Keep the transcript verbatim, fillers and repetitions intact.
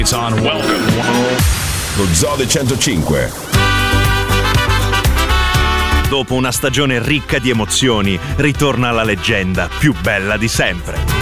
It's on. Welcome. Lo Zoo centocinque. Dopo una stagione ricca di emozioni, ritorna la leggenda più bella di sempre.